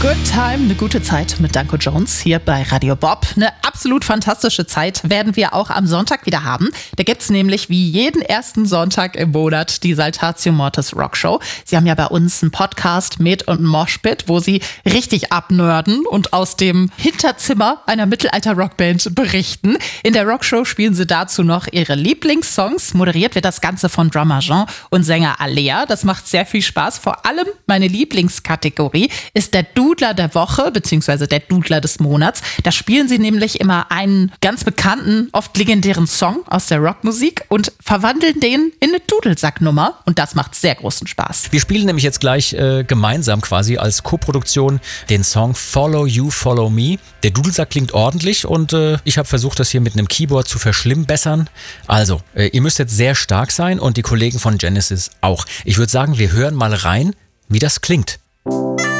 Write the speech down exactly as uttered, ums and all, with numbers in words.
Good Time, eine gute Zeit mit Danko Jones hier bei Radio Bob. Eine absolut fantastische Zeit werden wir auch am Sonntag wieder haben. Da gibt's nämlich wie jeden ersten Sonntag im Monat die Saltatio Mortis Rockshow. Sie haben ja bei uns einen Podcast mit und Moshpit, wo sie richtig abnörden und aus dem Hinterzimmer einer Mittelalter-Rockband berichten. In der Rockshow spielen sie dazu noch ihre Lieblingssongs. Moderiert wird das Ganze von Drummer Jean und Sänger Alea. Das macht sehr viel Spaß. Vor allem meine Lieblingskategorie ist der Dudler der Woche, beziehungsweise der Dudler des Monats. Da spielen sie nämlich immer einen ganz bekannten, oft legendären Song aus der Rockmusik und verwandeln den in eine Dudelsacknummer. Und das macht sehr großen Spaß. Wir spielen nämlich jetzt gleich äh, gemeinsam quasi als Co-Produktion den Song Follow You, Follow Me. Der Dudelsack klingt ordentlich und äh, ich habe versucht, das hier mit einem Keyboard zu verschlimmbessern. Also, äh, ihr müsst jetzt sehr stark sein und die Kollegen von Genesis auch. Ich würde sagen, wir hören mal rein, wie das klingt.